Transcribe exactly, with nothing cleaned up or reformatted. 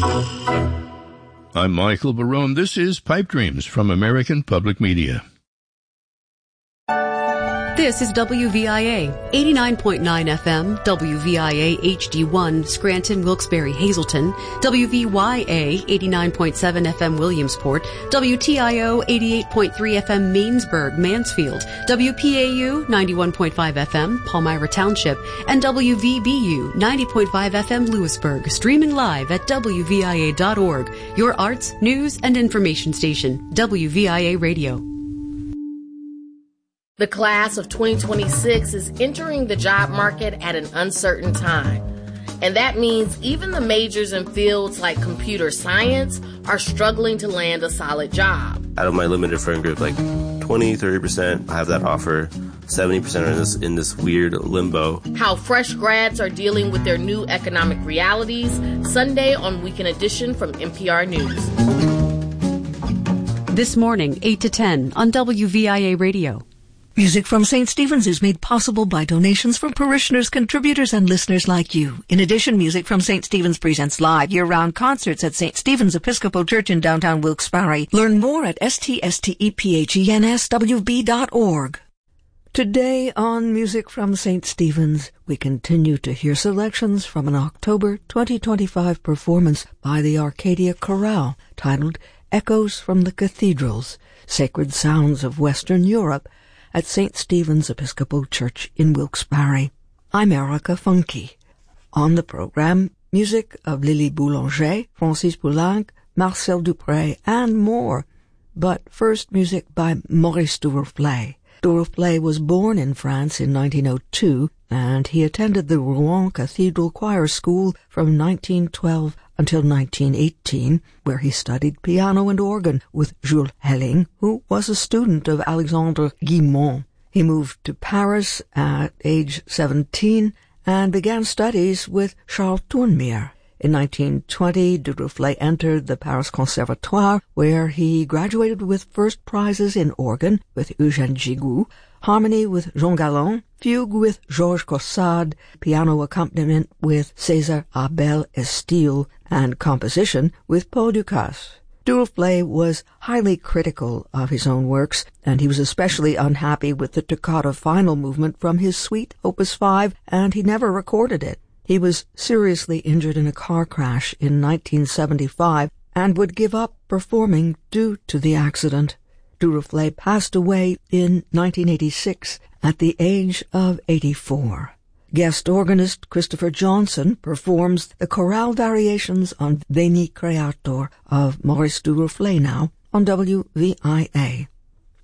I'm Michael Barone. This is Pipe Dreams from American Public Media. This is W V I A, eighty-nine point nine F M, W V I A H D one, Scranton, Wilkes-Barre, Hazleton, W V Y A, eighty-nine point seven F M, Williamsport, W T I O, eighty-eight point three F M, Mainsburg, Mansfield, W P A U, ninety-one point five F M, Palmyra Township, and W V B U, ninety point five F M, Lewisburg, streaming live at W V I A dot org, your arts, news, and information station, W V I A Radio. The class of twenty twenty-six is entering the job market at an uncertain time. And that means even the majors in fields like computer science are struggling to land a solid job. Out of my limited friend group, like twenty, thirty percent have that offer. seventy percent are in this, in this weird limbo. How fresh grads are dealing with their new economic realities, Sunday on Weekend Edition from N P R News. This morning, eight to ten on W V I A Radio. Music from Saint Stephen's is made possible by donations from parishioners, contributors, and listeners like you. In addition, Music from Saint Stephen's presents live year-round concerts at Saint Stephen's Episcopal Church in downtown Wilkes-Barre. Learn more at S T S T E P H E N S W B dot org. Today on Music from Saint Stephen's, we continue to hear selections from an October twenty twenty-five performance by the Arcadia Chorale titled Echoes from the Cathedrals, Sacred Sounds of Western Europe, at Saint Stephen's Episcopal Church in Wilkes-Barre. I'm Erica Funke. On the program, music of Lily Boulanger, Francis Poulenc, Marcel Dupré, and more. But first, music by Maurice Duruflé. Duruflé was born in France in nineteen oh two, and he attended the Rouen Cathedral Choir School from nineteen twelve until nineteen eighteen, where he studied piano and organ with Jules Helling, who was a student of Alexandre Guilmont. He moved to Paris at age seventeen and began studies with Charles Tournemire. In nineteen twenty, Duruflé entered the Paris Conservatoire, where he graduated with first prizes in organ with Eugène Gigou, harmony with Jean Galland, fugue with Georges Caussade, piano accompaniment with César Abel Estil, and composition with Paul Dukas. Duruflé was highly critical of his own works, and he was especially unhappy with the toccata final movement from his suite, Opus five, and he never recorded it. He was seriously injured in a car crash in nineteen seventy-five and would give up performing due to the accident. Duruflé passed away in nineteen eighty-six at the age of eighty-four. Guest organist Christopher Johnson performs the chorale variations on Veni Creator of Maurice Duruflé now on W V I A.